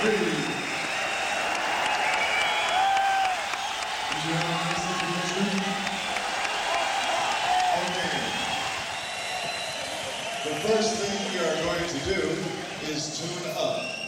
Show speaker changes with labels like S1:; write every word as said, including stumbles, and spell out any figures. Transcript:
S1: Three. Did you have a nice introduction? Okay. The first thing we are going to do is tune up.